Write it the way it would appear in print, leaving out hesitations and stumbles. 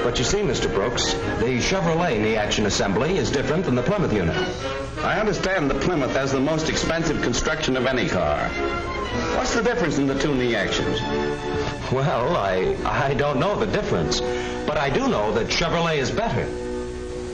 But you see, Mr. Brooks, the Chevrolet knee action assembly is different than the Plymouth unit. I understand the Plymouth has the most expensive construction of any car. What's the difference in the two knee actions? Well, I don't know the difference, but I do know that Chevrolet is better.